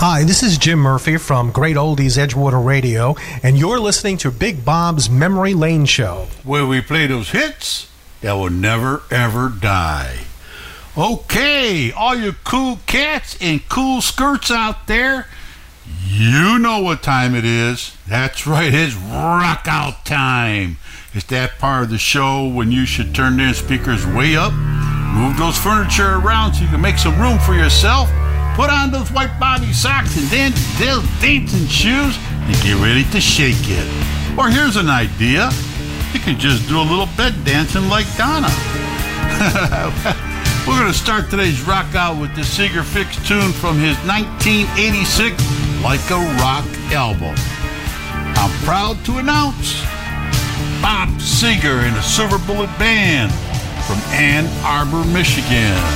Hi, this is Jim Murphy from Great Oldies Edgewater Radio, and you're listening to Big Bob's Memory Lane Show, where we play those hits that will never, ever die. Okay, all you cool cats and cool skirts out there, you know what time it is. That's right, it's rock out time. It's that part of the show when you should turn their speakers way up, move those furniture around so you can make some room for yourself, put on those white body socks and then those dancing shoes and get ready to shake it. Or here's an idea. You can just do a little bed dancing like Donna. We're going to start today's rock out with the Seeger Fix tune from his 1986 Like a Rock album. I'm proud to announce Bob Seger and the Silver Bullet Band from Ann Arbor, Michigan.